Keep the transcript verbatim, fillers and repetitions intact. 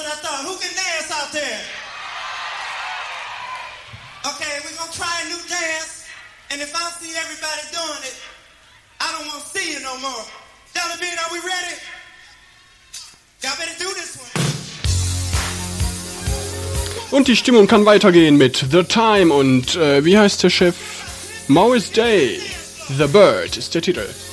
I thought. Who can dance out there? Okay, we're gonna try a new dance, and if I see everybody doing it, I don't want to see you no more. Jelly Bean, are we ready? Y'all better do this one. Und die Stimmung kann weitergehen mit The Time und äh, wie heißt der Chef? Morris Day. The Bird ist der Titel.